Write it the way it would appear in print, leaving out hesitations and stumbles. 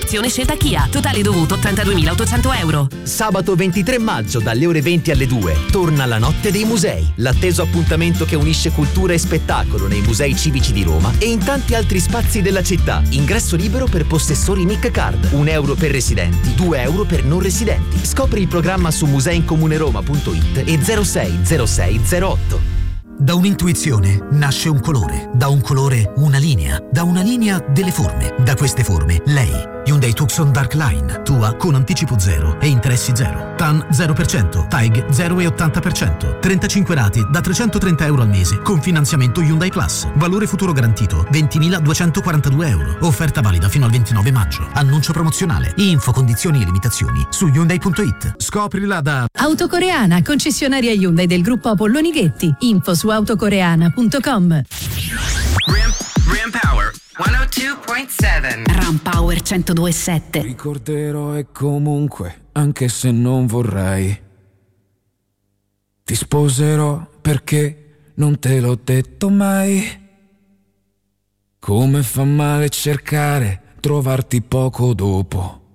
Opzione scelta Kia. Totale dovuto 32.800 euro. Sabato 23 maggio dalle ore 20 alle 2 torna la Notte dei Musei, l'atteso appuntamento che unisce cultura e spettacolo nei musei civici di Roma e in tanti altri spazi della città. Ingresso libero per possessori Nick Card, €1 per residenti, €2 per non residenti. Scopri il programma su museincomuneroma.it e 060608. Da un'intuizione nasce un colore, da un colore una linea, da una linea delle forme, da queste forme lei. Hyundai Tucson Dark Line, tua con anticipo 0 e interessi 0. TAN 0%, TAIG 0,80%, 35 rate da €330 al mese con finanziamento Hyundai Plus. Valore futuro garantito €20.242. Offerta valida fino al 29 maggio. Annuncio promozionale. Info, condizioni e limitazioni su Hyundai.it. Scoprila da Autocoreana, concessionaria Hyundai del gruppo Apolloni Ghetti. Info su autocoreana.com. Ram Power 102.7. Ram Power 102.7. Ricorderò e comunque, anche se non vorrei, ti sposerò perché non te l'ho detto mai. Come fa male cercare, trovarti poco dopo.